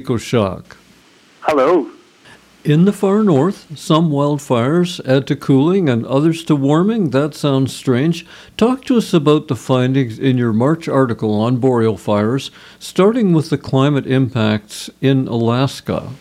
EcoShock. Hello. In the far north, some wildfires add to cooling and others to warming. That sounds strange. Talk to us about the findings in your March article on boreal fires, starting with the climate impacts in Alaska.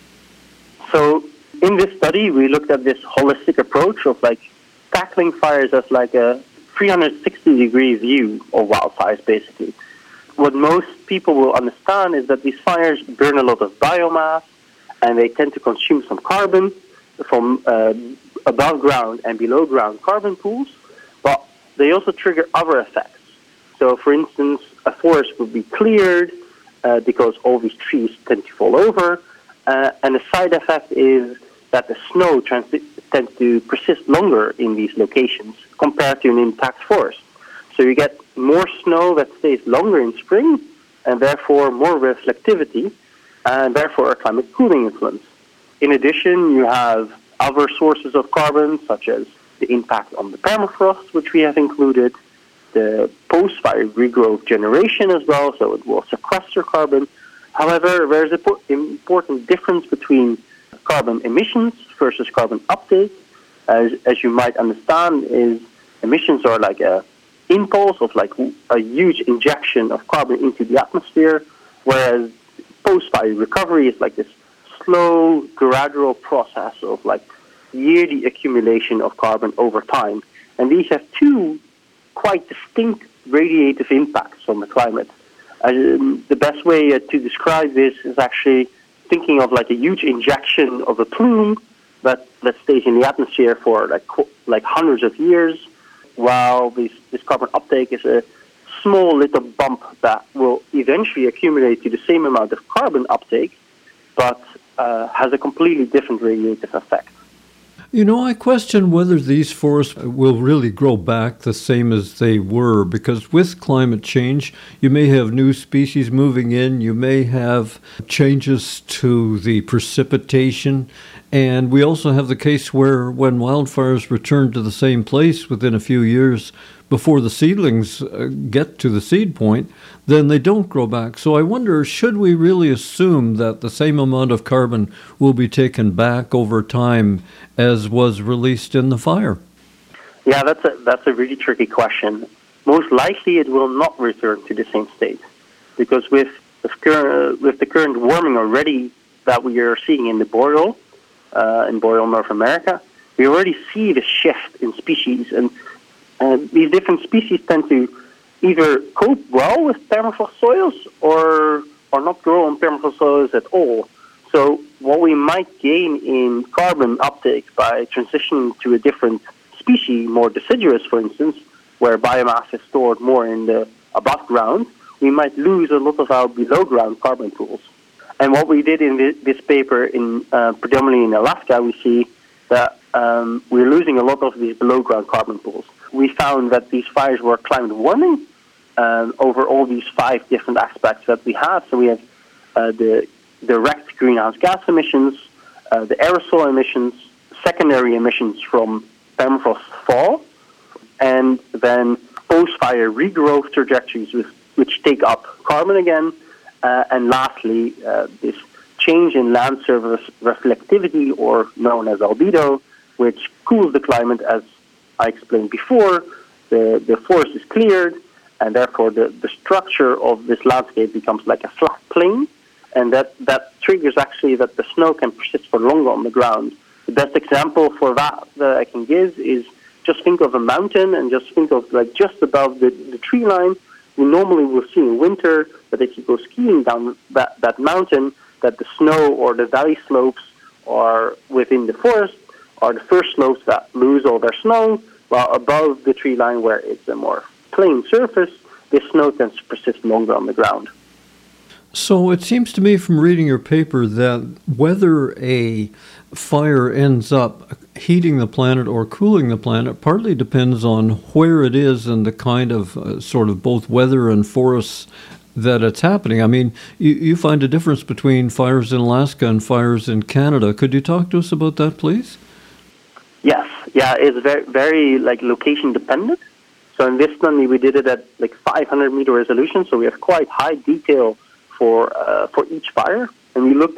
So in this study, we looked at this holistic approach of tackling fires as a 360-degree view of wildfires, basically. What most people will understand is that these fires burn a lot of biomass, and they tend to consume some carbon from above ground and below ground carbon pools, but they also trigger other effects. So, for instance, a forest will be cleared because all these trees tend to fall over, and the side effect is that the snow tends to persist longer in these locations compared to an intact forest. So you get more snow that stays longer in spring, and therefore more reflectivity, and therefore a climate cooling influence. In addition, you have other sources of carbon, such as the impact on the permafrost, which we have included, the post-fire regrowth generation as well, so it will sequester carbon. However, there's an important difference between carbon emissions versus carbon uptake. As you might understand, is emissions are like a impulse of a huge injection of carbon into the atmosphere, whereas post-fire recovery is this slow, gradual process of yearly accumulation of carbon over time. And these have two quite distinct radiative impacts on the climate. The best way to describe this is actually thinking of a huge injection of a plume that stays in the atmosphere for hundreds of years, while this carbon uptake is a small little bump that will eventually accumulate to the same amount of carbon uptake, but has a completely different radiative effect. I question whether these forests will really grow back the same as they were, because with climate change, you may have new species moving in, you may have changes to the precipitation, and we also have the case where when wildfires return to the same place within a few years before the seedlings get to the seed point, then they don't grow back. So I wonder, should we really assume that the same amount of carbon will be taken back over time as was released in the fire? Yeah, that's a really tricky question. Most likely it will not return to the same state, because with the current warming already that we are seeing in boreal North America, we already see the shift in species, and these different species tend to either cope well with permafrost soils or not grow on permafrost soils at all. So what we might gain in carbon uptake by transitioning to a different species, more deciduous, for instance, where biomass is stored more in the above ground, we might lose a lot of our below ground carbon pools. And what we did in this paper, in predominantly in Alaska, we see that we're losing a lot of these below ground carbon pools. We found that these fires were climate warming over all these 5 different aspects that we have. So we have the direct greenhouse gas emissions, the aerosol emissions, secondary emissions from permafrost fall, and then post-fire regrowth trajectories which take up carbon again, and lastly, this change in land surface reflectivity, or known as albedo, which cools the climate. As I explained before, the forest is cleared, and therefore the structure of this landscape becomes like a flat plane, and that triggers actually that the snow can persist for longer on the ground. The best example for that I can give is just think of a mountain, and just think of just above the tree line. We normally will see in winter that if you go skiing down that mountain, that the snow or the valley slopes are within the forest are the first slopes that lose all their snow, while above the tree line, where it's a more plain surface, this snow tends to persist longer on the ground. So it seems to me from reading your paper that whether a fire ends up heating the planet or cooling the planet partly depends on where it is and the kind of sort of both weather and forests that it's happening. I mean, you find a difference between fires in Alaska and fires in Canada. Could you talk to us about that, please? Yes. Yeah, it's very, very location dependent. So in this study, we did it at 500 meter resolution, so we have quite high detail for each fire, and we looked